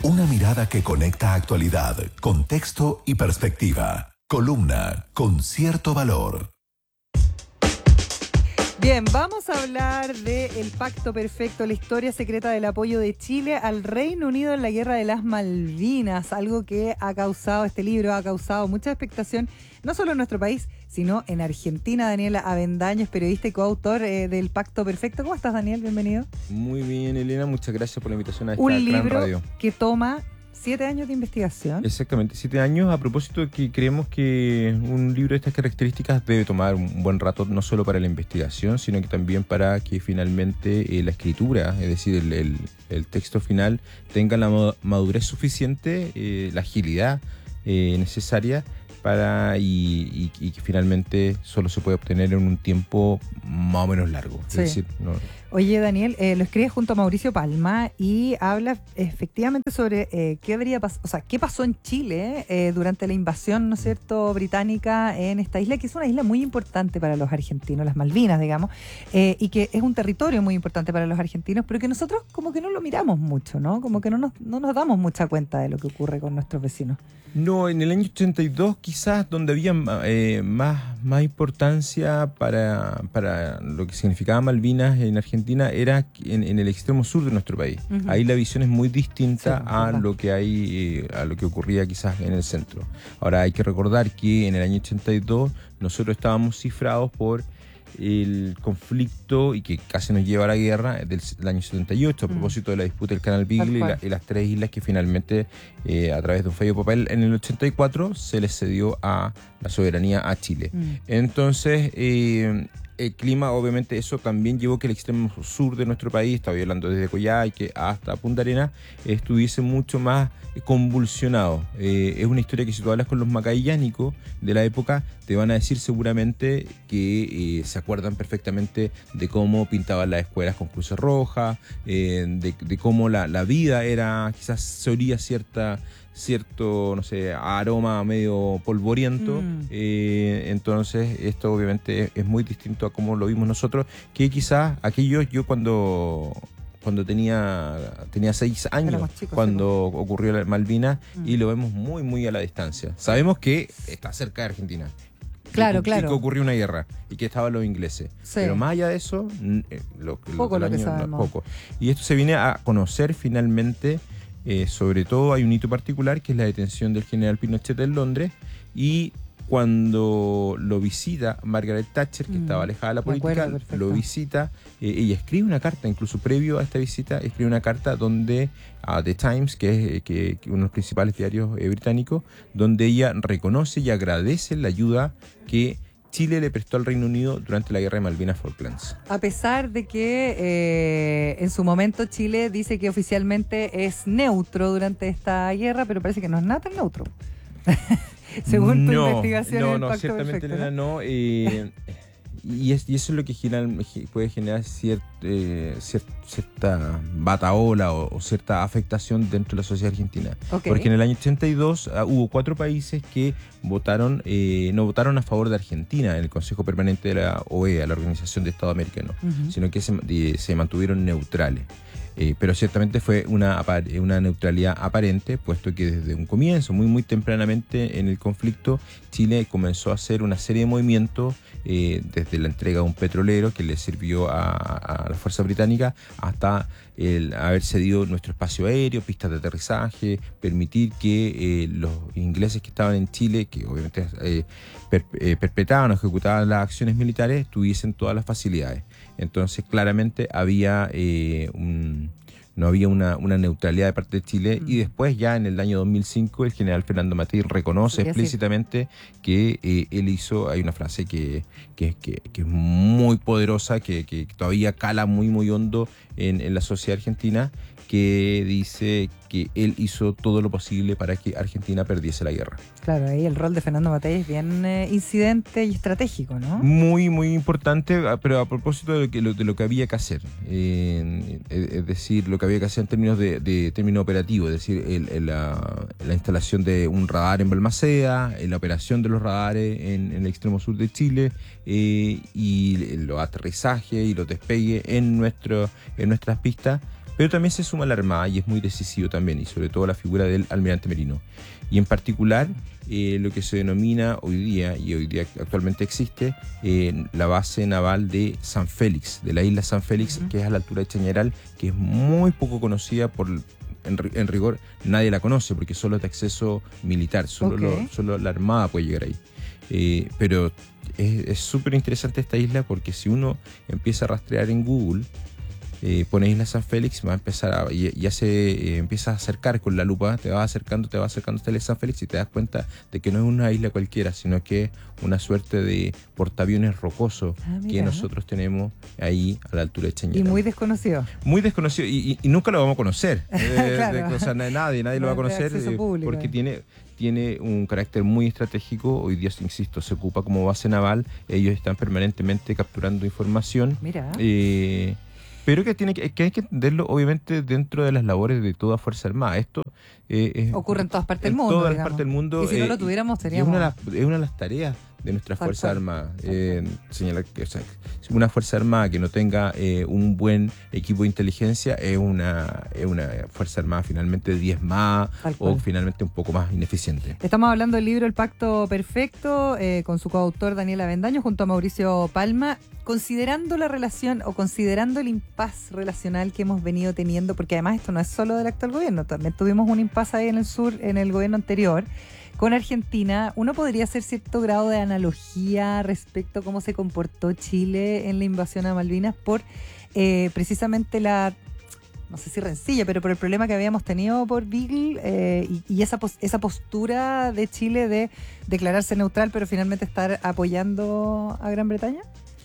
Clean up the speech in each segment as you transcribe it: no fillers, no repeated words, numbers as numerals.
Una mirada que conecta actualidad, contexto y perspectiva. Columna con cierto valor. Bien, vamos a hablar del Pacto Perfecto, la historia secreta del apoyo de Chile al Reino Unido en la Guerra de las Malvinas, algo que ha causado, este libro ha causado mucha expectación, no solo en nuestro país, sino en Argentina. Daniel Avendaño es periodista y coautor del Pacto Perfecto. ¿Cómo estás, Daniel? Bienvenido. Muy bien, Elena, muchas gracias por la invitación a esta Un gran libro radio. que toma 7 años de investigación. Exactamente, 7 años, a propósito de que creemos que un libro de estas características debe tomar un buen rato, no solo para la investigación, sino que también para que finalmente la escritura, es decir, el texto final, tenga la madurez suficiente, la agilidad necesaria para y que finalmente solo se puede obtener en un tiempo más o menos largo. Sí. Es decir, no. Oye, Daniel, lo escribes junto a Mauricio Palma y habla efectivamente sobre qué pasó en Chile durante la invasión, ¿no es cierto?, británica en esta isla, que es una isla muy importante para los argentinos, las Malvinas, digamos, y que es un territorio muy importante para los argentinos, pero que nosotros como que no lo miramos mucho, ¿no? Como que no nos damos mucha cuenta de lo que ocurre con nuestros vecinos. No, en el año 82 quizás donde había más importancia para lo que significaba Malvinas en Argentina era en el extremo sur de nuestro país. Uh-huh. Ahí la visión es muy distinta Sí, a verdad. lo que hay, a lo que ocurría quizás en el centro. Ahora hay que recordar que en el año 82 nosotros estábamos cifrados por el conflicto y que casi nos lleva a la guerra del año 78 a propósito de la disputa del Canal Beagle y las tres islas que finalmente a través de un fallo papel en el 84 se les cedió a la soberanía a Chile. Entonces el clima, obviamente, eso también llevó que el extremo sur de nuestro país, estaba hablando desde Coyhaique hasta Punta Arenas, estuviese mucho más convulsionado. Es una historia que si tú hablas con los macaillánicos de la época, te van a decir seguramente que se acuerdan perfectamente de cómo pintaban las escuelas con cruces rojas, de cómo la vida era, quizás se olía cierto, no sé, aroma medio polvoriento. Entonces esto obviamente es muy distinto a cómo lo vimos nosotros, que quizás yo cuando tenía 6 años, chicos, cuando ocurrió la Malvinas, y lo vemos muy muy a la distancia. Sabemos que está cerca de Argentina. Claro. Y que ocurrió una guerra y que estaban los ingleses. Sí. Pero más allá de eso, Poco lo que sabemos. poco. Y esto se viene a conocer finalmente. Sobre todo hay un hito particular que es la detención del general Pinochet en Londres, y cuando lo visita Margaret Thatcher, que estaba alejada de la política, lo visita, ella escribe una carta, incluso previo a esta visita, escribe una carta donde a The Times, que es uno de los principales diarios británicos, donde ella reconoce y agradece la ayuda que Chile le prestó al Reino Unido durante la guerra de Malvinas Falklands. A pesar de que en su momento Chile dice que oficialmente es neutro durante esta guerra, pero parece que no es nada tan neutro. Según tu investigación en el Pacto ciertamente, Perfecto, Elena, no. Y eso es lo que puede generar cierta batahola o cierta afectación dentro de la sociedad argentina. Okay. Porque en el año 82 hubo 4 países que no votaron a favor de Argentina en el Consejo Permanente de la OEA, la Organización de Estados Americanos, sino que se mantuvieron neutrales. Pero ciertamente fue una neutralidad aparente, puesto que desde un comienzo, muy muy tempranamente en el conflicto, Chile comenzó a hacer una serie de movimientos, desde la entrega de un petrolero que le sirvió a la fuerza británica, hasta el haber cedido nuestro espacio aéreo, pistas de aterrizaje, permitir que los ingleses que estaban en Chile, que obviamente perpetraban o ejecutaban las acciones militares, tuviesen todas las facilidades. Entonces claramente no había una neutralidad de parte de Chile, y después ya en el año 2005 el general Fernando Matías reconoce explícitamente que hay una frase que es muy poderosa, que todavía cala muy muy hondo en la sociedad argentina, que dice que él hizo todo lo posible para que Argentina perdiese la guerra. Claro, ahí el rol de Fernando Matías es bien incidente y estratégico, ¿no? Muy, muy importante, pero a propósito de lo que había que hacer. Es decir, lo que había que hacer en términos de término operativo, es decir, la instalación de un radar en Balmaceda, la operación de los radares en el extremo sur de Chile, y los aterrizajes y los despegues en nuestras pistas, Pero también se suma la Armada y es muy decisivo también, y sobre todo la figura del almirante Merino. Y en particular, lo que se denomina hoy día actualmente existe, la base naval de San Félix, de la isla San Félix, que es a la altura de Chañaral, que es muy poco conocida en rigor, nadie la conoce porque solo es de acceso militar, solo la Armada puede llegar ahí. Pero es súper interesante esta isla porque si uno empieza a rastrear en Google, pone Isla San Félix, va a empezar ya se empieza a acercar con la lupa, te va acercando hasta Isla San Félix y te das cuenta de que no es una isla cualquiera, sino que es una suerte de portaaviones rocoso que nosotros tenemos ahí a la altura de Chañaral. Y muy desconocido. Muy desconocido y nunca lo vamos a conocer. Claro. O sea, nadie lo va a conocer porque tiene un carácter muy estratégico. Hoy día, insisto, se ocupa como base naval. Ellos están permanentemente capturando información. Mira. Pero que hay que entenderlo, obviamente, dentro de las labores de toda Fuerza Armada. Esto ocurre en todas partes del mundo. En todas las partes del mundo. Y si no lo tuviéramos, seríamos. Es una de las tareas de nuestra Fuerza Armada. Señalar que una Fuerza Armada que no tenga un buen equipo de inteligencia es una Fuerza Armada finalmente diezmada o finalmente un poco más ineficiente. Estamos hablando del libro El Pacto Perfecto, con su coautor Daniel Avendaño junto a Mauricio Palma. Considerando la relación o considerando el impasse relacional que hemos venido teniendo, porque además esto no es solo del actual gobierno, también tuvimos un impasse ahí en el sur, en el gobierno anterior, con Argentina, uno podría hacer cierto grado de analogía respecto a cómo se comportó Chile en la invasión a Malvinas por precisamente no sé si rencilla, pero por el problema que habíamos tenido por Beagle y esa postura de Chile de declararse neutral, pero finalmente estar apoyando a Gran Bretaña.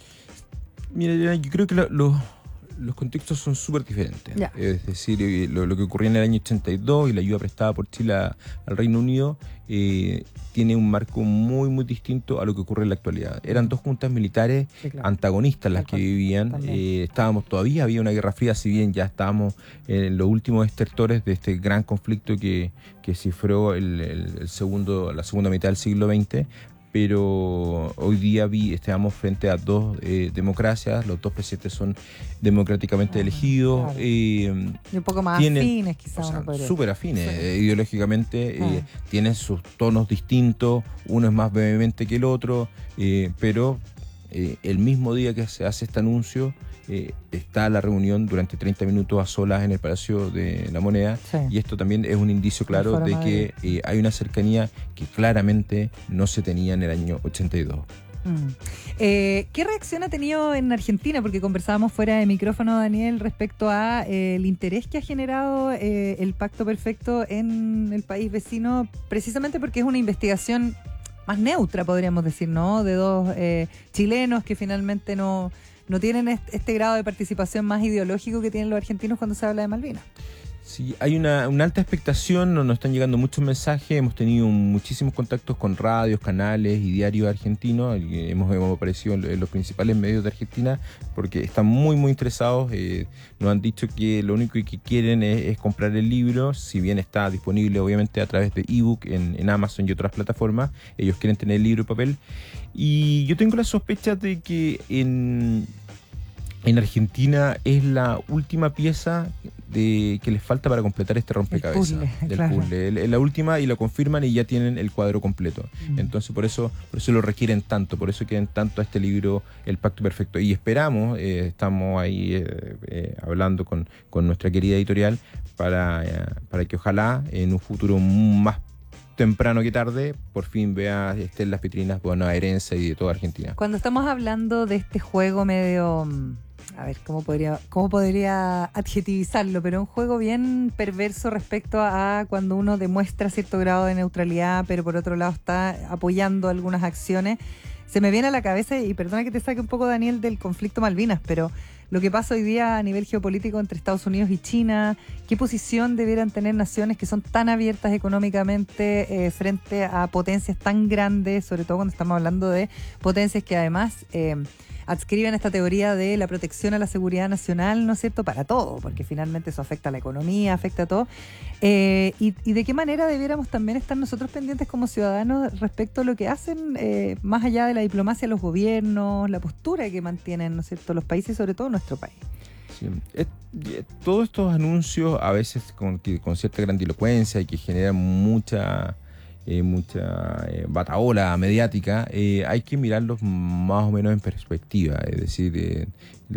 Mira, yo creo que los contextos son súper diferentes. Ya. Es decir, lo que ocurrió en el año 82 y la ayuda prestada por Chile al Reino Unido tiene un marco muy, muy distinto a lo que ocurre en la actualidad. Eran dos juntas militares antagonistas las que vivían. Todavía había una guerra fría, si bien ya estábamos en los últimos estertores de este gran conflicto que cifró la segunda mitad del siglo XX. Pero hoy día estamos frente a dos democracias, los dos presidentes son democráticamente elegidos. Claro. Y un poco más afines, quizás. Súper afines, ideológicamente, tienen sus tonos distintos, uno es más vehemente que el otro, pero el mismo día que se hace este anuncio, está la reunión durante 30 minutos a solas en el Palacio de la Moneda, y esto también es un indicio claro de que hay una cercanía que claramente no se tenía en el año 82. ¿Qué reacción ha tenido en Argentina? Porque conversábamos fuera de micrófono, Daniel, respecto a el interés que ha generado el Pacto Perfecto en el país vecino, precisamente porque es una investigación más neutra, podríamos decir, ¿no? De dos chilenos que finalmente no tienen este grado de participación más ideológico que tienen los argentinos cuando se habla de Malvinas. Sí, hay una alta expectación, nos están llegando muchos mensajes, hemos tenido muchísimos contactos con radios, canales y diarios argentinos, hemos aparecido en los principales medios de Argentina porque están muy, muy interesados, nos han dicho que lo único que quieren es comprar el libro, si bien está disponible obviamente a través de ebook en Amazon y otras plataformas, ellos quieren tener el libro en papel, y yo tengo la sospecha de que en Argentina es la última pieza que les falta para completar este rompecabezas del puzzle. Es la última y lo confirman y ya tienen el cuadro completo. Entonces por eso lo requieren tanto, por eso quieren tanto a este libro, El Pacto Perfecto. Y esperamos, estamos ahí hablando con nuestra querida editorial para que ojalá en un futuro más temprano que tarde, por fin esté en las vitrinas bonaerense y de toda Argentina. Cuando estamos hablando de este juego medio, a ver, ¿cómo podría adjetivizarlo? Pero un juego bien perverso respecto a cuando uno demuestra cierto grado de neutralidad, pero por otro lado está apoyando algunas acciones. Se me viene a la cabeza, y perdona que te saque un poco, Daniel, del conflicto Malvinas, pero lo que pasa hoy día a nivel geopolítico entre Estados Unidos y China, qué posición debieran tener naciones que son tan abiertas económicamente frente a potencias tan grandes, sobre todo cuando estamos hablando de potencias que además adscriben esta teoría de la protección a la seguridad nacional, ¿no es cierto?, para todo, porque finalmente eso afecta a la economía, afecta a todo. Y de qué manera debiéramos también estar nosotros pendientes como ciudadanos respecto a lo que hacen, más allá de la diplomacia, los gobiernos, la postura que mantienen, ¿no es cierto?, los países y sobre todo nuestro país. Sí. Todos estos anuncios, a veces con cierta grandilocuencia y que generan mucha batahola mediática, hay que mirarlos más o menos en perspectiva. Es decir,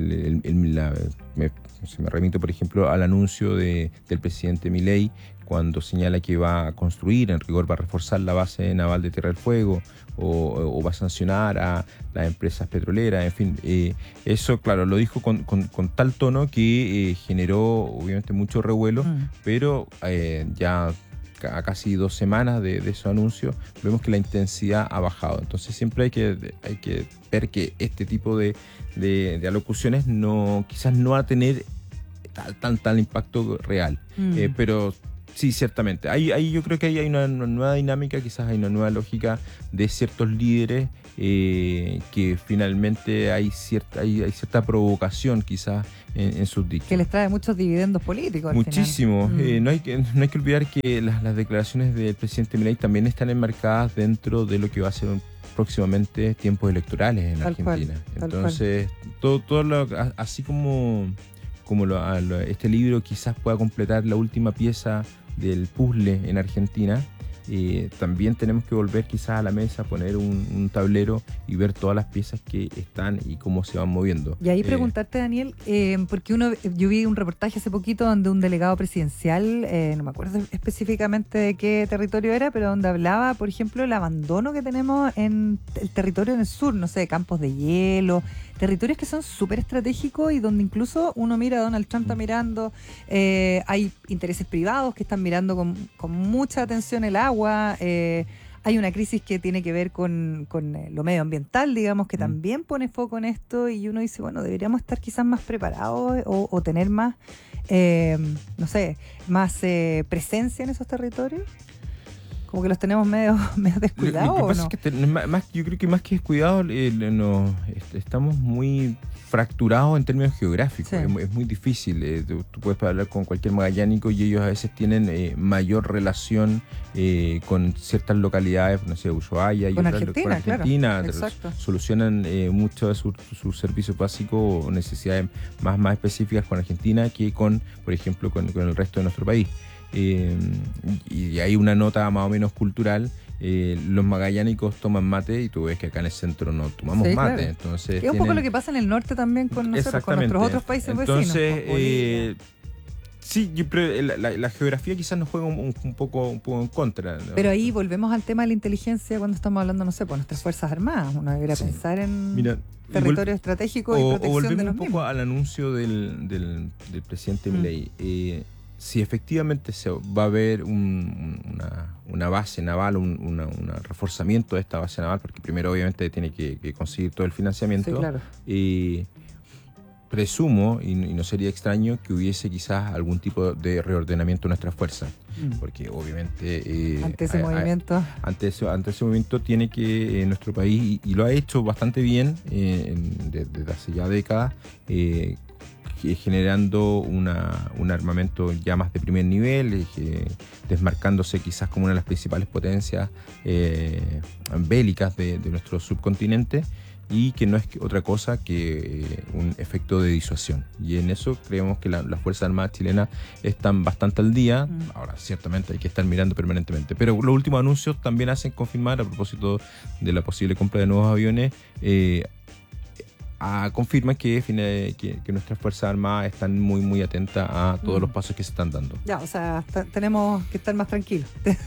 me remito, por ejemplo, al anuncio del presidente Milei, cuando señala que va a construir, en rigor va a reforzar la base naval de Tierra del Fuego, o va a sancionar a las empresas petroleras, en fin. Eso, claro, lo dijo con tal tono que generó obviamente mucho revuelo, pero ya a casi 2 semanas de esos anuncios vemos que la intensidad ha bajado. Entonces siempre hay que ver que este tipo de alocuciones quizás no va a tener tal impacto real, pero sí, ciertamente. Ahí yo creo que hay una nueva dinámica, quizás hay una nueva lógica de ciertos líderes, que finalmente hay cierta provocación quizás en sus dichos. Que les trae muchos dividendos políticos. Muchísimo. No hay que olvidar que las declaraciones del presidente Milei también están enmarcadas dentro de lo que va a ser próximamente tiempos electorales en Argentina. Entonces, todo así como este libro quizás pueda completar la última pieza del puzzle en Argentina, también tenemos que volver quizás a la mesa, poner un tablero y ver todas las piezas que están y cómo se van moviendo. Y ahí preguntarte, Daniel, porque yo vi un reportaje hace poquito donde un delegado presidencial, no me acuerdo específicamente de qué territorio era, pero donde hablaba, por ejemplo, el abandono que tenemos en el territorio en el sur, no sé, campos de hielo, territorios que son súper estratégicos y donde incluso uno mira, Donald Trump está mirando, hay intereses privados que están mirando con mucha atención el agua, hay una crisis que tiene que ver con lo medioambiental, digamos, que también pone foco en esto, y uno dice, bueno, deberíamos estar quizás más preparados o tener más, no sé, más presencia en esos territorios. Como que los tenemos medio descuidados, lo que ¿o no? Es que yo creo que más que descuidados, estamos muy fracturados en términos geográficos. Sí. Es muy difícil. Tú puedes hablar con cualquier magallánico y ellos a veces tienen mayor relación con ciertas localidades, no sé, Ushuaia y con otras, Argentina, con Argentina, claro. Exacto. Solucionan muchos de sus servicios básicos o necesidades más específicas con Argentina que por ejemplo, con el resto de nuestro país. Y hay una nota más o menos cultural. Los magallánicos toman mate y tú ves que acá en el centro no tomamos mate. Claro. Entonces, es un poco lo que pasa en el norte también con nosotros, con nuestros otros países vecinos. Entonces, sí, la geografía quizás nos juega un poco en contra, ¿no? Pero ahí volvemos al tema de la inteligencia cuando estamos hablando, no sé, por nuestras Fuerzas Armadas. Uno debería pensar en territorio estratégico y protección de los mismos. O volvemos un poco al anuncio del presidente Milei. Si efectivamente se va a haber una base naval, un reforzamiento de esta base naval, porque primero obviamente tiene que conseguir todo el financiamiento. Sí, claro. Presumo, y no sería extraño, que hubiese quizás algún tipo de reordenamiento de nuestras fuerzas, porque obviamente ante ese movimiento ante ese movimiento tiene que nuestro país, y lo ha hecho bastante bien desde hace ya décadas, generando un armamento ya más de primer nivel, desmarcándose quizás como una de las principales potencias bélicas de nuestro subcontinente, y que no es otra cosa que un efecto de disuasión. Y en eso creemos que las Fuerzas Armadas chilenas están bastante al día. Ahora, ciertamente hay que estar mirando permanentemente. Pero los últimos anuncios también hacen confirmar, a propósito de la posible compra de nuevos aviones, confirman que nuestras Fuerzas Armadas están muy atentas a todos los pasos que se están dando. Ya, o sea, tenemos que estar más tranquilos.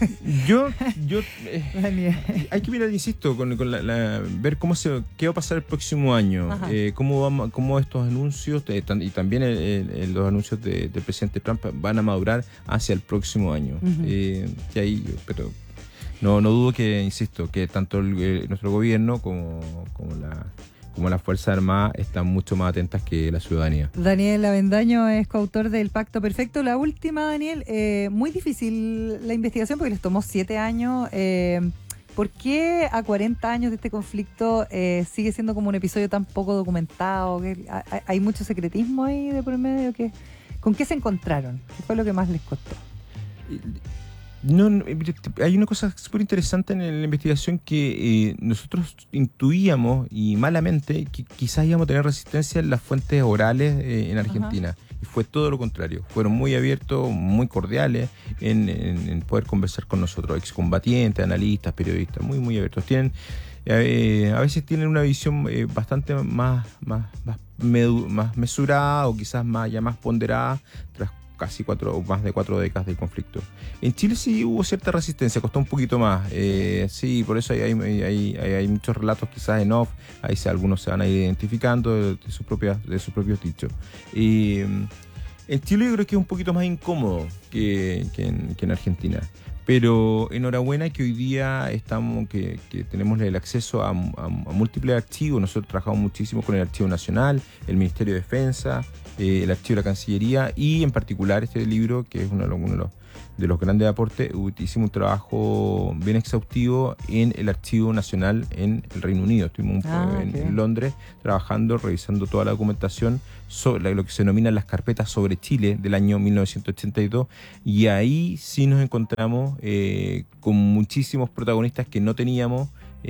Hay que mirar, insisto, ver qué va a pasar el próximo año, cómo estos anuncios y también los anuncios del presidente Trump van a madurar hacia el próximo año. Pero no dudo que, insisto, que tanto nuestro gobierno como las Fuerzas Armadas están mucho más atentas que la ciudadanía. Daniel Avendaño es coautor del Pacto Perfecto. La última, Daniel, muy difícil la investigación porque les tomó 7 años. ¿Por qué a 40 años de este conflicto sigue siendo como un episodio tan poco documentado? ¿Hay mucho secretismo ahí de por medio? ¿Con qué se encontraron? ¿Qué fue lo que más les costó? Hay una cosa súper interesante en la investigación que nosotros intuíamos y malamente que quizás íbamos a tener resistencia en las fuentes orales en Argentina. Ajá. Y fue todo lo contrario. Fueron muy abiertos, muy cordiales en poder conversar con nosotros, excombatientes, analistas, periodistas, muy, muy abiertos. A veces tienen una visión bastante más mesurada o quizás más ponderada tras casi más de 4 décadas de conflicto. En Chile sí hubo cierta resistencia, costó un poquito más. Sí, por eso hay muchos relatos quizás en off, ahí algunos se van a ir identificando de sus propios dichos. En Chile yo creo que es un poquito más incómodo que en Argentina. Pero enhorabuena que hoy día que tenemos el acceso a múltiples archivos. Nosotros trabajamos muchísimo con el Archivo Nacional, el Ministerio de Defensa, el Archivo de la Cancillería y en particular este libro, que es uno de los grandes aportes. Hicimos un trabajo bien exhaustivo en el Archivo Nacional en el Reino Unido. Estuvimos en Londres trabajando, revisando toda la documentación sobre lo que se denominan las carpetas sobre Chile del año 1982, y ahí sí nos encontramos con muchísimos protagonistas que no teníamos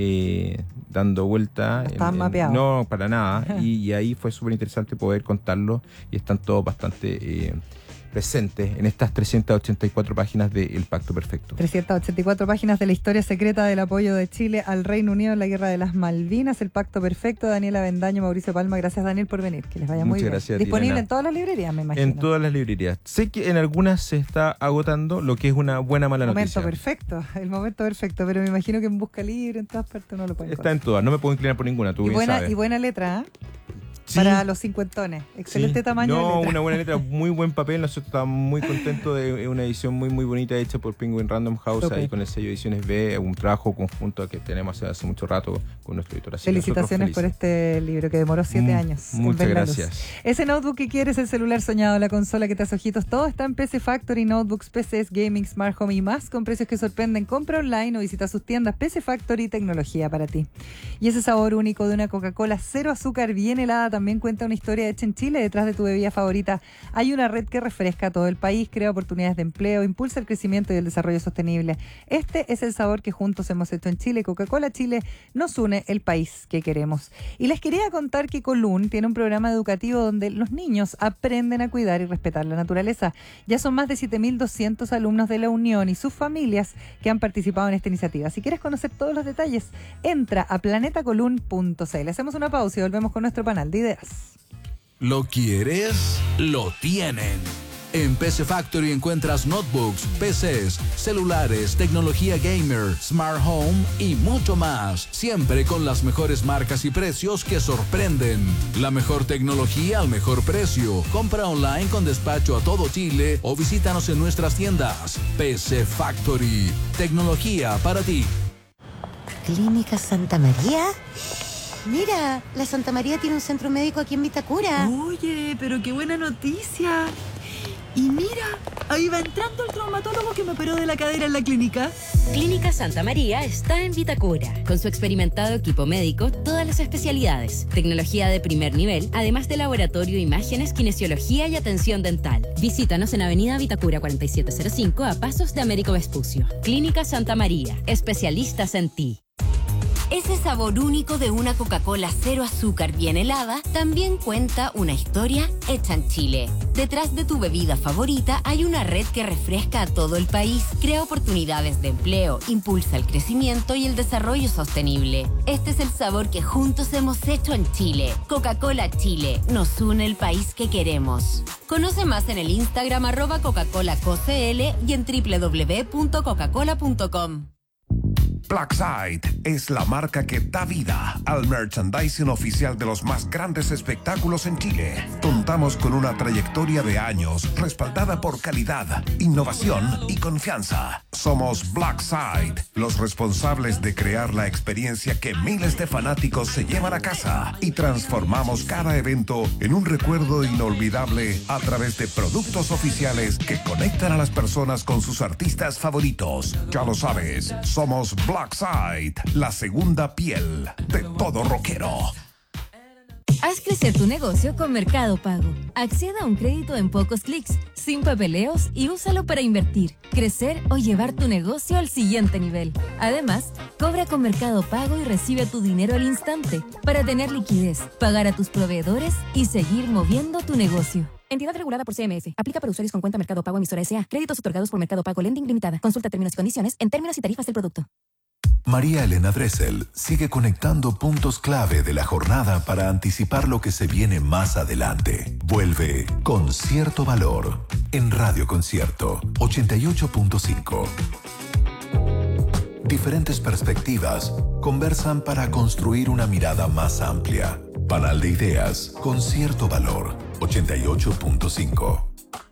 dando vuelta. Estaban mapeados. No, para nada. Y ahí fue súper interesante poder contarlo, y están todos bastante presentes en estas 384 páginas del Pacto Perfecto. 384 páginas de la historia secreta del apoyo de Chile al Reino Unido en la Guerra de las Malvinas, el Pacto Perfecto. Daniel Avendaño, Mauricio Palma, gracias Daniel por venir, que les vaya muy bien. Muchas gracias. Disponible en todas las librerías, me imagino. En todas las librerías. Sé que en algunas se está agotando, lo que es una mala noticia. El momento perfecto, pero me imagino que en Busca Libre, en todas partes uno lo puede encontrar. Está en todas, no me puedo inclinar por ninguna, tú bien sabes. Y buena letra, ¿eh? Sí. Para los cincuentones. Excelente tamaño de letra. Una buena letra, muy buen papel. Nosotros estamos muy contentos de una edición muy, muy bonita hecha por Penguin Random House, ahí con el sello Ediciones B, un trabajo conjunto que tenemos hace mucho rato con nuestro editor. Felicitaciones por este libro que demoró 7 años. Muchas gracias. Ese notebook que quieres, el celular soñado, la consola que te hace ojitos, todo está en PC Factory, notebooks, PCs, gaming, smart home y más, con precios que sorprenden. Compra online o visita sus tiendas. PC Factory, tecnología para ti. Y ese sabor único de una Coca-Cola cero azúcar bien helada también cuenta una historia hecha en Chile. Detrás de tu bebida favorita hay una red que refresca a todo el país, crea oportunidades de empleo, impulsa el crecimiento y el desarrollo sostenible. Este es el sabor que juntos hemos hecho en Chile. Coca-Cola Chile nos une, el país que queremos. Y les quería contar que Colún tiene un programa educativo donde los niños aprenden a cuidar y respetar la naturaleza. Ya son más de 7.200 alumnos de la Unión y sus familias que han participado en esta iniciativa. Si quieres conocer todos los detalles, entra a planetacolun.cl. Hacemos una pausa y volvemos con nuestro panel de ideas. ¿Lo quieres? Lo tienen. En PC Factory encuentras notebooks, PCs, celulares, tecnología gamer, smart home y mucho más. Siempre con las mejores marcas y precios que sorprenden. La mejor tecnología al mejor precio. Compra online con despacho a todo Chile o visítanos en nuestras tiendas. PC Factory. Tecnología para ti. ¿Clínica Santa María? Mira, la Santa María tiene un centro médico aquí en Vitacura. Oye, pero qué buena noticia. Y mira, ahí va entrando el traumatólogo que me operó de la cadera en la clínica. Clínica Santa María está en Vitacura. Con su experimentado equipo médico, todas las especialidades, tecnología de primer nivel, además de laboratorio, imágenes, kinesiología y atención dental. Visítanos en Avenida Vitacura 4705 a pasos de Américo Vespucio. Clínica Santa María, especialistas en ti. Ese sabor único de una Coca-Cola cero azúcar bien helada también cuenta una historia hecha en Chile. Detrás de tu bebida favorita hay una red que refresca a todo el país, crea oportunidades de empleo, impulsa el crecimiento y el desarrollo sostenible. Este es el sabor que juntos hemos hecho en Chile. Coca-Cola Chile, nos une el país que queremos. Conoce más en el Instagram @Coca-ColaCoCL y en www.coca-cola.com. Blackside es la marca que da vida al merchandising oficial de los más grandes espectáculos en Chile. Contamos con una trayectoria de años respaldada por calidad, innovación y confianza. Somos Blackside, los responsables de crear la experiencia que miles de fanáticos se llevan a casa, y transformamos cada evento en un recuerdo inolvidable a través de productos oficiales que conectan a las personas con sus artistas favoritos. Ya lo sabes, somos Blackside, la segunda piel de todo rockero. Haz crecer tu negocio con Mercado Pago. Acceda a un crédito en pocos clics, sin papeleos y úsalo para invertir, crecer o llevar tu negocio al siguiente nivel. Además, cobra con Mercado Pago y recibe tu dinero al instante para tener liquidez, pagar a tus proveedores y seguir moviendo tu negocio. Entidad regulada por CMF. Aplica para usuarios con cuenta Mercado Pago emisora S.A. Créditos otorgados por Mercado Pago Lending Limitada. Consulta términos y condiciones en términos y tarifas del producto. María Elena Dressel sigue conectando puntos clave de la jornada para anticipar lo que se viene más adelante. Vuelve con cierto valor en Radio Concierto 88.5. Diferentes perspectivas conversan para construir una mirada más amplia. Panal de ideas con cierto valor 88.5.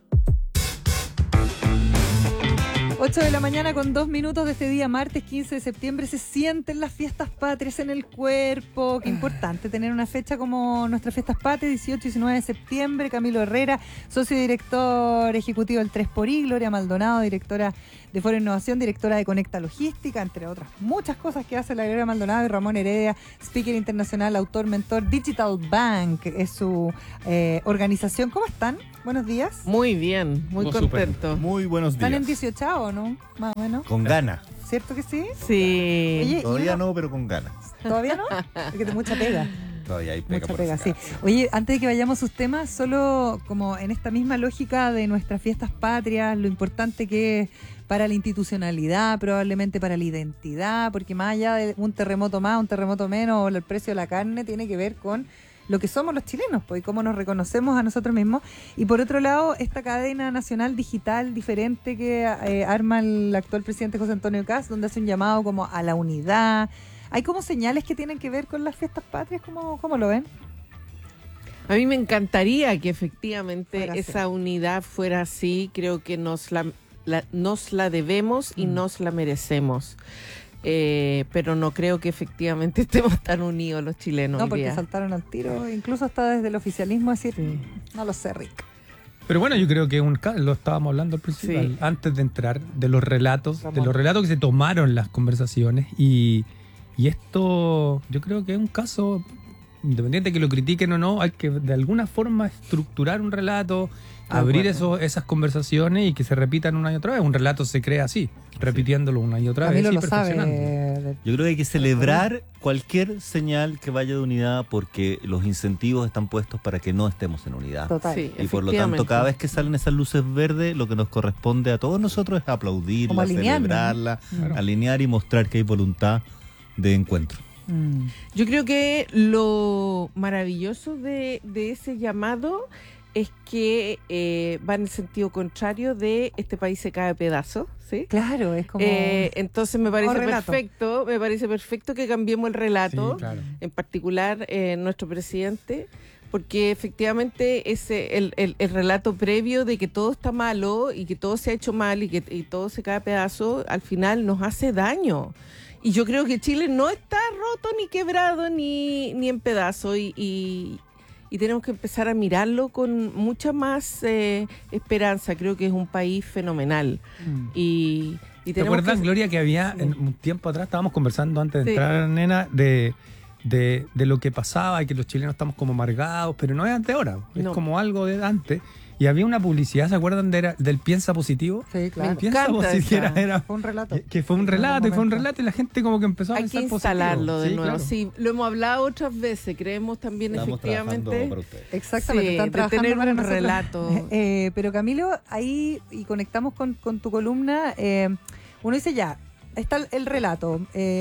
8 de la mañana con 2 minutos de este día, martes 15 de septiembre. Se sienten las fiestas patrias en el cuerpo. Qué importante tener una fecha como nuestras fiestas patrias, 18 y 19 de septiembre. Camilo Herrera, socio director ejecutivo del 3xI. Gloria Maldonado, directora de Foro Innovación, directora de Conecta Logística, entre otras muchas cosas que hace la Gloria Maldonado. Y Ramón Heredia, speaker internacional, autor, mentor. Digital Bank es su organización. ¿Cómo están? Buenos días. Muy bien, muy contento. Muy buenos días. ¿Están en 18 o no? Más o menos. Con ganas. ¿Cierto que sí? Sí. Oye, Todavía no, pero con ganas. ¿Todavía no? Es que tengo mucha pega. Todavía hay pega. Mucha por pega, sí. sacar. Oye, antes de que vayamos a sus temas, solo como en esta misma lógica de nuestras fiestas patrias, lo importante que es para la institucionalidad, probablemente para la identidad, porque más allá de un terremoto más, un terremoto menos, o el precio de la carne, tiene que ver con lo que somos los chilenos, pues, y cómo nos reconocemos a nosotros mismos. Y por otro lado, esta cadena nacional digital diferente que arma el actual presidente José Antonio Kast, donde hace un llamado como a la unidad. ¿Hay como señales que tienen que ver con las fiestas patrias? ¿Cómo lo ven? A mí me encantaría que efectivamente Fuera esa unidad fuera así. Creo que nos la debemos y nos la merecemos. Pero no creo que efectivamente estemos tan unidos los chilenos. No, hoy porque día. saltaron al tiro, incluso hasta desde el oficialismo, decir, no lo sé, Rick. Pero bueno, yo creo que lo estábamos hablando al principio, Sí. antes de entrar, de los relatos, Ramón. de los relatos que se tomaron las conversaciones y esto yo creo que es un caso, independiente de que lo critiquen o no, hay que de alguna forma estructurar un relato, abrir esas conversaciones y que se repitan una y otra vez. Un relato se crea así, repitiéndolo una y otra vez Camilo y lo perfeccionando. sabe. Yo creo que hay que celebrar cualquier señal que vaya de unidad porque los incentivos están puestos para que no estemos en unidad. Total. Sí, Y por lo tanto, cada vez que salen esas luces verdes, lo que nos corresponde a todos nosotros es Como aplaudirla, alinearnos, celebrarla, Claro. alinear y mostrar que hay voluntad de encuentro. Yo creo que lo maravilloso de ese llamado es que va en el sentido contrario de este país se cae a pedazos, ¿sí? Claro, es como... Entonces me parece relato. perfecto que cambiemos el relato, Sí, claro. en particular nuestro presidente, porque efectivamente el relato previo de que todo está malo y que todo se ha hecho mal y todo se cae a pedazos, al final nos hace daño. Y yo creo que Chile no está roto, ni quebrado, ni en pedazos. Y tenemos que empezar a mirarlo con mucha más esperanza. Creo que es un país fenomenal. Y ¿Te tenemos acuerdas, que... Gloria, que había en un tiempo atrás, estábamos conversando antes de Sí. entrar, nena, de lo que pasaba y que los chilenos estamos como amargados, pero no es de ahora, es No. como algo de antes. Y había una publicidad, ¿se acuerdan del piensa positivo? Sí, claro. Piensa encanta positivo, esa. era Fue un relato. que fue un relato, y fue un relato, y la gente como que empezó a Hay que pensar instalarlo positivo. de Sí, nuevo. claro. Sí, lo hemos hablado otras veces. Creemos también Estamos trabajando efectivamente para ustedes. Exactamente, Sí, están de trabajando tener para un nosotros. relato. Pero Camilo, ahí, y conectamos con tu columna, uno dice ya, está el relato,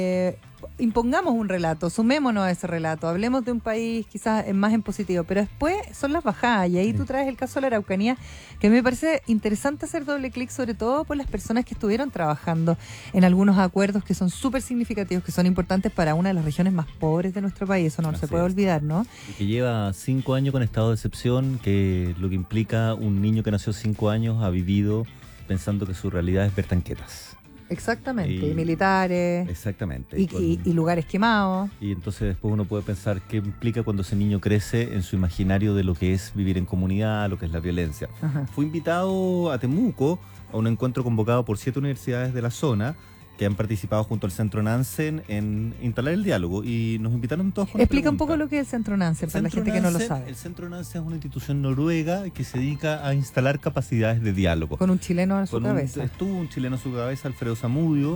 impongamos un relato, sumémonos a ese relato, hablemos de un país quizás más en positivo, pero después son las bajadas, y ahí tú traes el caso de la Araucanía, que me parece interesante hacer doble clic, sobre todo por las personas que estuvieron trabajando en algunos acuerdos que son súper significativos, que son importantes para una de las regiones más pobres de nuestro país, eso no Así se puede es. olvidar, ¿no? Y que lleva 5 años con estado de excepción, que lo que implica un niño que nació 5 años ha vivido pensando que su realidad es ver tanquetas. Exactamente, Y- y militares, Exactamente. y lugares quemados. Y entonces después uno puede pensar qué implica cuando ese niño crece en su imaginario de lo que es vivir en comunidad, lo que es la violencia. Ajá. Fui invitado a Temuco a un encuentro convocado por 7 universidades de la zona que que han participado junto al Centro Nansen en instalar el diálogo y nos invitaron todos con Explica un poco lo que es el Centro Nansen, para la gente que no lo sabe. El Centro Nansen es una institución noruega que se dedica a instalar capacidades de diálogo. Con un chileno a su cabeza. Estuvo un chileno a su cabeza, Alfredo Zamudio,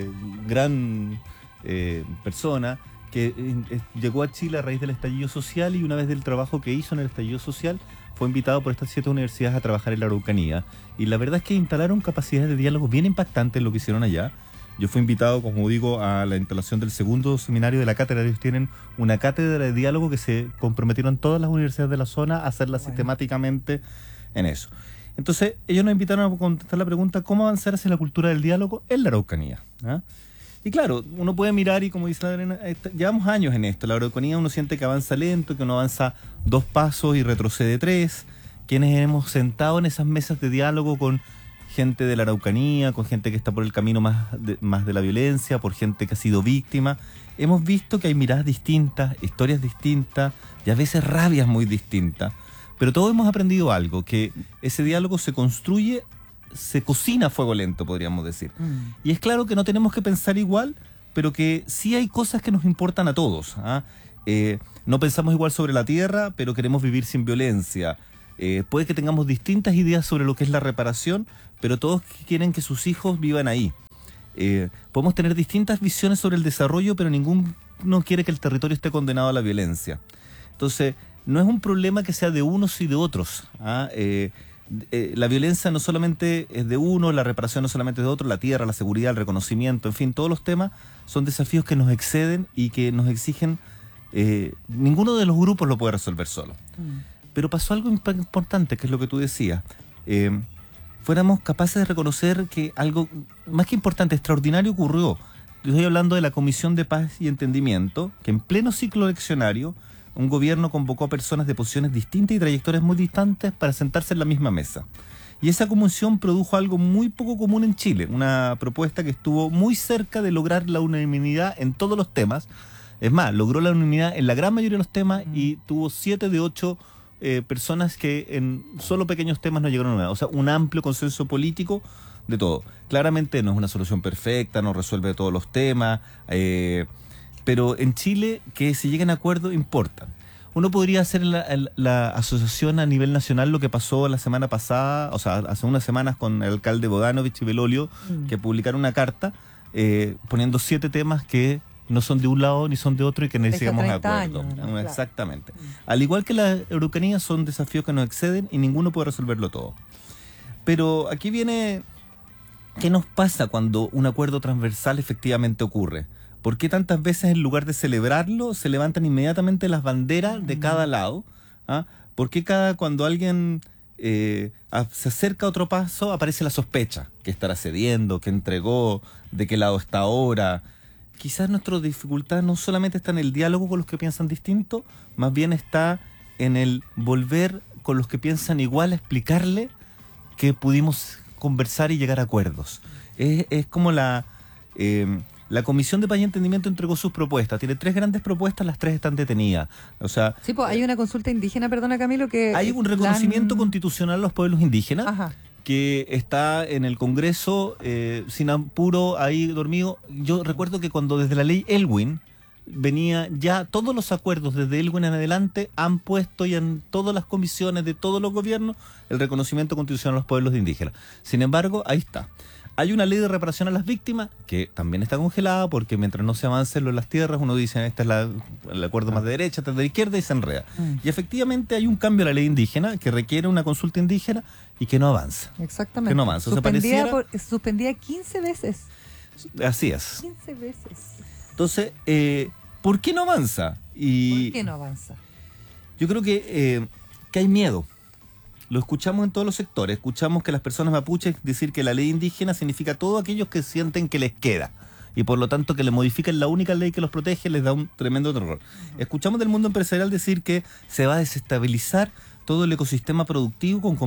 gran persona, que llegó a Chile a raíz del estallido social y una vez del trabajo que hizo en el estallido social fue invitado por estas 7 universidades a trabajar en la Araucanía. Y la verdad es que instalaron capacidades de diálogo bien impactantes en lo que hicieron allá. Yo fui invitado, como digo, a la instalación del segundo seminario de la cátedra. Ellos tienen una cátedra de diálogo que se comprometieron todas las universidades de la zona a hacerla sistemáticamente en eso. Entonces, ellos nos invitaron a contestar la pregunta, ¿cómo avanzar hacia la cultura del diálogo en la Araucanía? ¿Ah? Y claro, uno puede mirar y como dice Adriana, llevamos años en esto. La Araucanía uno siente que avanza lento, que uno avanza 2 pasos y retrocede 3. Quienes hemos sentado en esas mesas de diálogo con gente de la Araucanía, con gente que está por el camino más de la violencia, por gente que ha sido víctima, hemos visto que hay miradas distintas, historias distintas y a veces rabias muy distintas. Pero todos hemos aprendido algo, que ese diálogo se construye, se cocina a fuego lento, podríamos decir. Y es claro que no tenemos que pensar igual, pero que sí hay cosas que nos importan a todos. No pensamos igual sobre la tierra, pero queremos vivir sin violencia. Puede que tengamos distintas ideas sobre lo que es la reparación, pero todos quieren que sus hijos vivan ahí. Podemos tener distintas visiones sobre el desarrollo, pero ninguno quiere que el territorio esté condenado a la violencia. Entonces, no es un problema que sea de unos y de otros. La violencia no solamente es de uno, la reparación no solamente es de otro, la tierra, la seguridad, el reconocimiento, en fin, todos los temas son desafíos que nos exceden y que nos exigen. Ninguno de los grupos lo puede resolver solo. Pero pasó algo importante, que es lo que tú decías. Fuéramos capaces de reconocer que algo más que importante, extraordinario ocurrió. Estoy hablando de la Comisión de Paz y Entendimiento, que en pleno ciclo eleccionario un gobierno convocó a personas de posiciones distintas y trayectorias muy distantes para sentarse en la misma mesa. Y esa comisión produjo algo muy poco común en Chile, una propuesta que estuvo muy cerca de lograr la unanimidad en todos los temas. Es más, logró la unanimidad en la gran mayoría de los temas y tuvo 7 de 8 personas que en solo pequeños temas no llegaron a nada. O sea, un amplio consenso político de todo. Claramente no es una solución perfecta, no resuelve todos los temas, pero en Chile que se lleguen a acuerdos importa. Uno podría hacer la asociación a nivel nacional lo que pasó la semana pasada, o sea, hace unas semanas con el alcalde Bodanovich y Belolio, que publicaron una carta poniendo 7 temas que no son de un lado ni son de otro y que necesitamos de acuerdo. Claro. Exactamente. Al igual que la Araucanía, son desafíos que nos exceden y ninguno puede resolverlo todo. Pero aquí viene, ¿qué nos pasa cuando un acuerdo transversal efectivamente ocurre? ¿Por qué tantas veces en lugar de celebrarlo se levantan inmediatamente las banderas de cada lado? ¿Por qué cuando alguien se acerca a otro paso aparece la sospecha? Que estará cediendo, que entregó, de qué lado está ahora. Quizás nuestra dificultad no solamente está en el diálogo con los que piensan distinto, más bien está en el volver con los que piensan igual a explicarle que pudimos conversar y llegar a acuerdos. Es como la Comisión de Paz y Entendimiento entregó sus propuestas. Tiene 3 grandes propuestas, las 3 están detenidas. O sea, sí, pues hay una consulta indígena, perdona Camilo, que hay un reconocimiento constitucional a los pueblos indígenas. Que está en el Congreso sin apuro ahí dormido. Yo recuerdo que cuando desde la ley Elwin venía ya todos los acuerdos desde Elwin en adelante han puesto ya en todas las comisiones de todos los gobiernos el reconocimiento constitucional a los pueblos indígenas. Sin embargo, ahí está. Hay una ley de reparación a las víctimas que también está congelada porque mientras no se avance en las tierras, uno dice, este es el acuerdo más de derecha, este es de izquierda y se enreda. Y efectivamente hay un cambio a la ley indígena que requiere una consulta indígena y que no avanza. Exactamente. Que no avanza. Suspendía 15 veces. Así es. 15 veces. Entonces, ¿por qué no avanza? ¿Por qué no avanza? Yo creo que hay miedo. Lo escuchamos en todos los sectores. Escuchamos que las personas mapuches decir que la ley indígena significa todo aquellos que sienten que les queda. Y por lo tanto que le modifican la única ley que los protege les da un tremendo terror. Escuchamos del mundo empresarial decir que se va a desestabilizar todo el ecosistema productivo con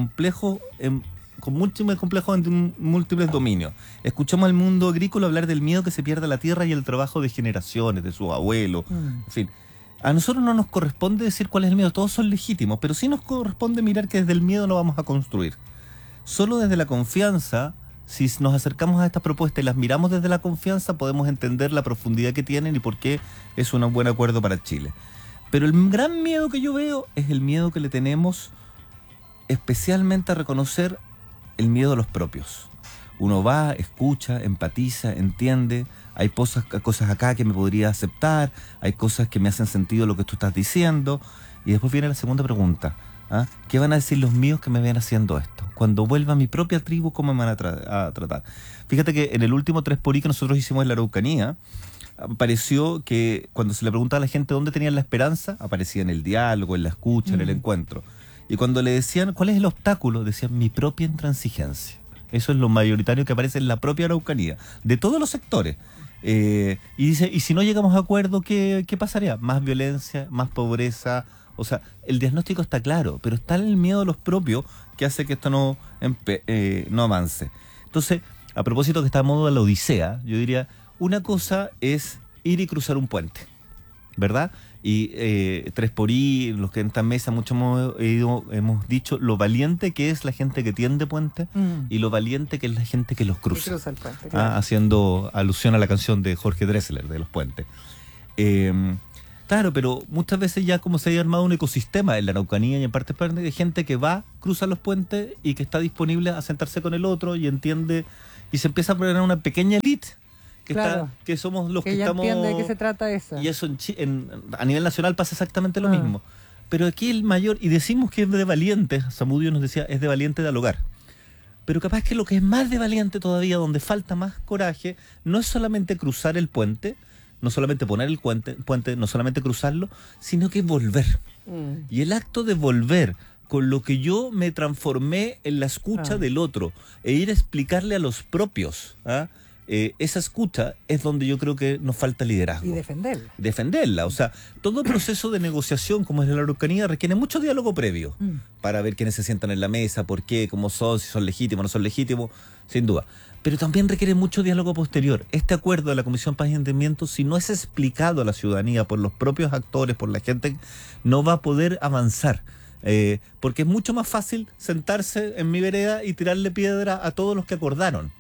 múltiples complejos en múltiples dominios. Escuchamos al mundo agrícola hablar del miedo que se pierda la tierra y el trabajo de generaciones, de sus abuelos, en fin. A nosotros no nos corresponde decir cuál es el miedo, todos son legítimos, pero sí nos corresponde mirar que desde el miedo no vamos a construir. Solo desde la confianza si nos acercamos a estas propuestas y las miramos desde la confianza, podemos entender la profundidad que tienen y por qué es un buen acuerdo para Chile. Pero el gran miedo que yo veo es el miedo que le tenemos especialmente a reconocer el miedo a los propios. Uno va, escucha, empatiza, entiende, hay cosas acá que me podría aceptar, hay cosas que me hacen sentido lo que tú estás diciendo, y después viene la segunda pregunta. ¿Ah? ¿Qué van a decir los míos que me ven haciendo esto? Cuando vuelva a mi propia tribu, ¿cómo me van a tratar? Fíjate que en el último 3xI que nosotros hicimos en la Araucanía, apareció que cuando se le preguntaba a la gente dónde tenían la esperanza, aparecía en el diálogo, en la escucha, en el encuentro. Y cuando le decían, ¿cuál es el obstáculo? Decían, mi propia intransigencia. Eso es lo mayoritario que aparece en la propia Araucanía, de todos los sectores. Y dice, ¿y si no llegamos a acuerdo, qué pasaría? Más violencia, más pobreza. O sea, el diagnóstico está claro, pero está el miedo a los propios que hace que esto no avance. Entonces, a propósito que está a modo de la odisea, yo diría, una cosa es ir y cruzar un puente, ¿verdad? Y 3xI, los que en esta mesa mucho hemos dicho lo valiente que es la gente que tiende puentes y lo valiente que es la gente que los cruza. Cruza el puente, claro. Haciendo alusión a la canción de Jorge Drexler, de los puentes. Claro, pero muchas veces ya como se ha armado un ecosistema en la Araucanía y en partes de gente que va, cruza los puentes y que está disponible a sentarse con el otro y entiende, y se empieza a poner una pequeña elite que somos los que estamos... entiende de qué se trata eso. Y eso a nivel nacional pasa exactamente lo mismo. Pero aquí el mayor, y decimos que es de valiente, Zamudio nos decía, es de valiente dialogar. Pero capaz que lo que es más de valiente todavía, donde falta más coraje, no es solamente cruzar el puente, no solamente poner el puente, no solamente cruzarlo, sino que volver. Y el acto de volver con lo que yo me transformé en la escucha del otro e ir a explicarle a los propios, esa escucha es donde yo creo que nos falta liderazgo. Y defenderla. Defenderla. O sea, todo proceso de negociación, como es la Araucanía, requiere mucho diálogo previo para ver quiénes se sientan en la mesa, por qué, cómo son, si son legítimos o no son legítimos, sin duda. Pero también requiere mucho diálogo posterior. Este acuerdo de la Comisión Paz y Entendimiento, si no es explicado a la ciudadanía por los propios actores, por la gente, no va a poder avanzar. Porque es mucho más fácil sentarse en mi vereda y tirarle piedra a todos los que acordaron.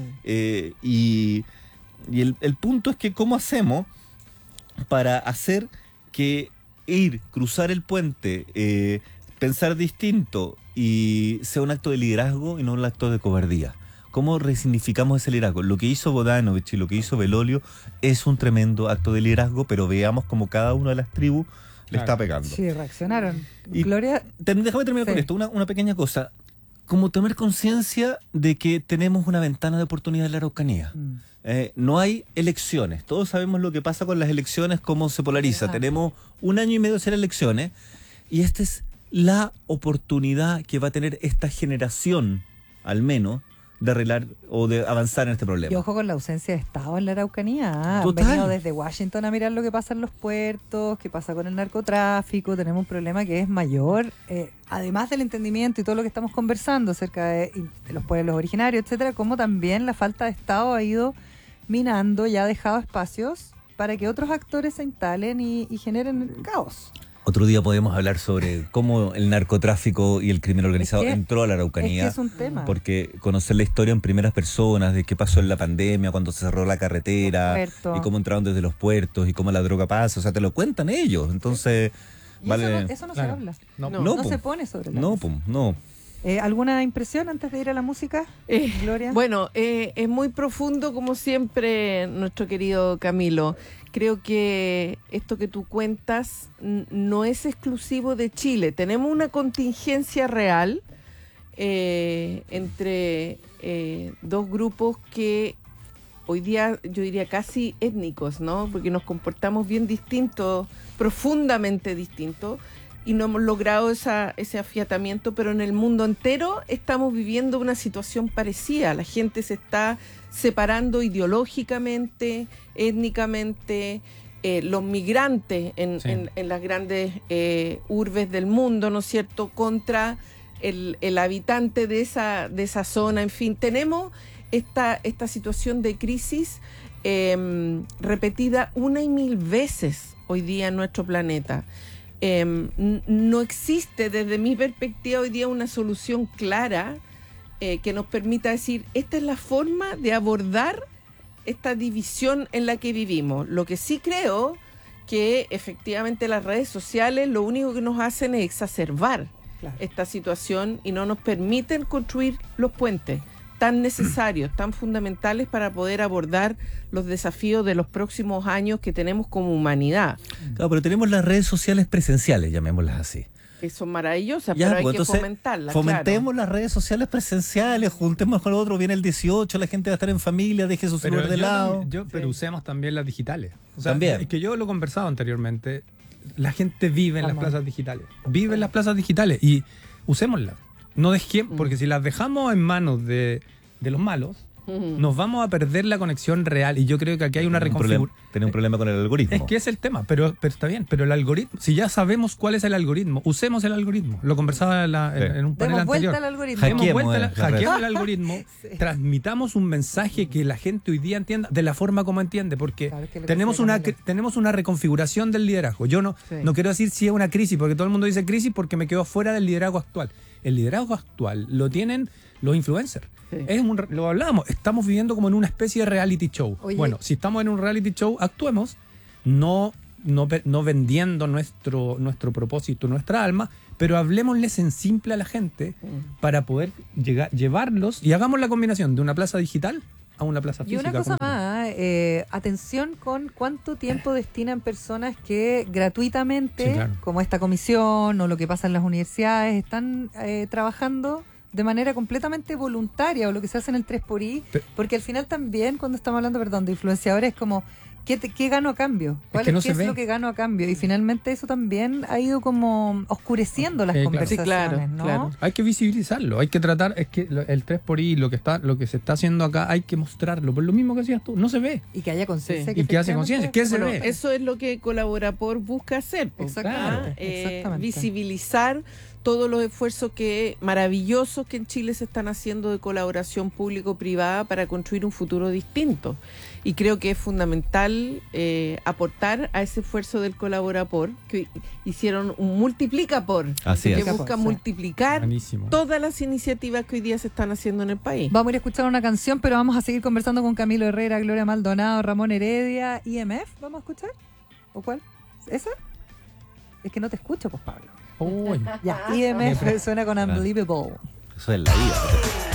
Y el punto es que ¿cómo hacemos para hacer que cruzar el puente, pensar distinto y sea un acto de liderazgo y no un acto de cobardía? ¿Cómo resignificamos ese liderazgo? Lo que hizo Bodanovich y lo que hizo Belolio es un tremendo acto de liderazgo, pero veamos cómo cada una de las tribus le está pegando. Sí, reaccionaron. Y Gloria... Déjame terminar con esto, una pequeña cosa. Como tener conciencia de que tenemos una ventana de oportunidad en la Araucanía. No hay elecciones. Todos sabemos lo que pasa con las elecciones, cómo se polariza. Tenemos 1 año y medio de hacer elecciones y esta es la oportunidad que va a tener esta generación, al menos, de arreglar o de avanzar en este problema. Y ojo con la ausencia de Estado en la Araucanía. Han Total. venido desde Washington a mirar lo que pasa en los puertos, qué pasa con el narcotráfico. Tenemos un problema que es mayor, además del entendimiento y todo lo que estamos conversando acerca de los pueblos originarios, etcétera, como también la falta de Estado ha ido minando y ha dejado espacios para que otros actores se instalen y generen caos. Otro día podemos hablar sobre cómo el narcotráfico y el crimen organizado entró a la Araucanía. Es que es un tema. Porque conocer la historia en primeras personas, de qué pasó en la pandemia, cuando se cerró la carretera, y cómo entraron desde los puertos, y cómo la droga pasa, o sea, te lo cuentan ellos. Entonces, eso no se habla. No se pone sobre la mesa. No. ¿Alguna impresión antes de ir a la música, Gloria? Bueno, es muy profundo, como siempre, nuestro querido Camilo. Creo que esto que tú cuentas no es exclusivo de Chile. Tenemos una contingencia real entre dos grupos que hoy día yo diría casi étnicos, ¿no? Porque nos comportamos bien distintos, profundamente distintos, y no hemos logrado ese afiatamiento, pero en el mundo entero estamos viviendo una situación parecida. La gente se está separando ideológicamente, étnicamente, los migrantes en las grandes urbes del mundo, ¿no es cierto?, contra el habitante de esa zona. En fin, tenemos esta situación de crisis repetida 1 y 1000 veces hoy día en nuestro planeta. No existe desde mi perspectiva hoy día una solución clara que nos permita decir, esta es la forma de abordar esta división en la que vivimos. Lo que sí creo que efectivamente las redes sociales lo único que nos hacen es exacerbar esta situación y no nos permiten construir los puentes tan necesarios, tan fundamentales para poder abordar los desafíos de los próximos años que tenemos como humanidad. Claro, pero tenemos las redes sociales presenciales, llamémoslas así. Que son maravillosas, Ya, pero hay pues, que entonces, fomentarlas. fomentemos las redes sociales presenciales, juntemos con el otro, viene el 18, la gente va a estar en familia, deje su celular de lado. Pero usemos también las digitales. O sea, También. Es que yo lo he conversado anteriormente. La gente vive en las plazas digitales. Vive en las plazas digitales y usémoslas. No dejemos, porque si las dejamos en manos de los malos, nos vamos a perder la conexión real. Y yo creo que aquí hay una reconfiguración. Tenemos un problema con el algoritmo. Es que es el tema, pero está bien. Pero el algoritmo, si ya sabemos cuál es el algoritmo, usemos el algoritmo. Lo conversaba en un panel Demos anterior. vuelta al algoritmo. Hackeemos el algoritmo, transmitamos un mensaje que la gente hoy día entienda de la forma como entiende, porque tenemos una reconfiguración del liderazgo. Yo no quiero decir si es una crisis, porque todo el mundo dice crisis porque me quedo fuera del liderazgo actual. El liderazgo actual lo tienen los influencers. Lo hablábamos, estamos viviendo como en una especie de reality show. Oye. Bueno, si estamos en un reality show, actuemos no vendiendo nuestro propósito, nuestra alma, pero hablemosles en simple a la gente para poder llevarlos y hagamos la combinación de una plaza digital a una plaza Y física. una cosa más, atención con cuánto tiempo destinan personas que gratuitamente, Sí, claro. como esta comisión o lo que pasa en las universidades, están trabajando de manera completamente voluntaria o lo que se hace en el 3xI, porque al final también cuando estamos hablando, de influenciadores, es como ¿qué gano a cambio? ¿Qué es lo que gano a cambio? Y finalmente eso también ha ido como oscureciendo las conversaciones, claro, ¿no? claro. Hay que visibilizarlo, hay que tratar, es que el 3xI, lo que se está haciendo acá, hay que mostrarlo, por lo mismo que decías tú, no se ve. Y que haya conciencia. Y que hace conciencia, ¿qué se Bueno, ve? eso es lo que Colaborapor busca hacer. Exactamente. Visibilizar todos los esfuerzos maravillosos que en Chile se están haciendo de colaboración público-privada para construir un futuro distinto. Y creo que es fundamental aportar a ese esfuerzo del Colaborapor, que hicieron un multiplicapor, Así que es. busca multiplicar Buenísimo. todas las iniciativas que hoy día se están haciendo en el país. Vamos a ir a escuchar una canción, pero vamos a seguir conversando con Camilo Herrera, Gloria Maldonado, Ramón Heredia, IMF. ¿Vamos a escuchar? ¿O cuál? ¿Esa? Es que no te escucho, pues, Pablo. Uy. Ya, IMF suena con Unbelievable. Eso es la vida.